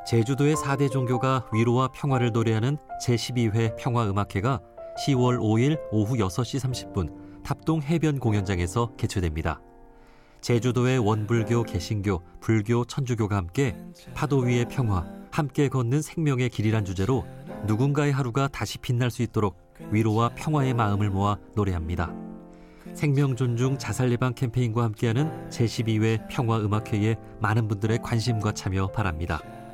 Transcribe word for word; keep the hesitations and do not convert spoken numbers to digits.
제주도의 사 대 종교가 위로와 평화를 노래하는 제십이 회 평화음악회가 시월 오일 오후 여섯 시 삼십 분 탑동 해변 공연장에서 개최됩니다. 제주도의 원불교, 개신교, 불교, 천주교가 함께 파도 위의 평화, 함께 걷는 생명의 길이란 주제로 누군가의 하루가 다시 빛날 수 있도록 위로와 평화의 마음을 모아 노래합니다. 생명 존중 자살 예방 캠페인과 함께하는 제십이 회 평화음악회에 많은 분들의 관심과 참여 바랍니다.